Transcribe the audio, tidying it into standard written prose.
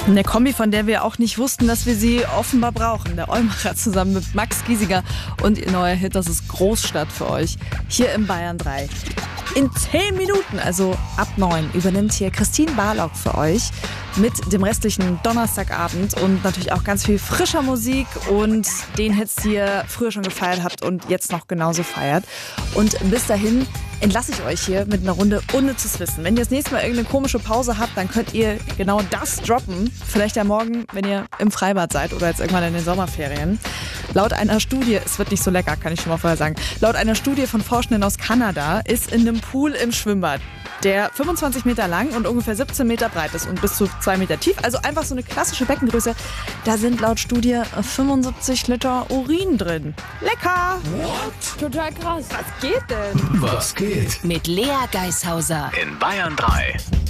Eine Kombi, von der wir auch nicht wussten, dass wir sie offenbar brauchen. Der Olmacher zusammen mit Max Giesinger und ihr neuer Hit, das ist Großstadt für euch, hier im Bayern 3. In 10 Minuten, also ab 9, übernimmt hier Christine Barlock für euch mit dem restlichen Donnerstagabend und natürlich auch ganz viel frischer Musik und den Hits, die ihr früher schon gefeiert habt und jetzt noch genauso feiert. Und bis dahin entlasse ich euch hier mit einer Runde unnützes Wissen. Wenn ihr das nächste Mal irgendeine komische Pause habt, dann könnt ihr genau das droppen. Vielleicht ja morgen, wenn ihr im Freibad seid oder jetzt irgendwann in den Sommerferien. Laut einer Studie, es wird nicht so lecker, kann ich schon mal vorher sagen, laut einer Studie von Forschenden aus Kanada ist in einem Pool im Schwimmbad, der 25 Meter lang und ungefähr 17 Meter breit ist und bis zu 2 Meter tief, also einfach so eine klassische Beckengröße, da sind laut Studie 75 Liter Urin drin. Lecker! What? Total krass. Was geht denn? Was geht? Mit Lea Geishauser In Bayern 3.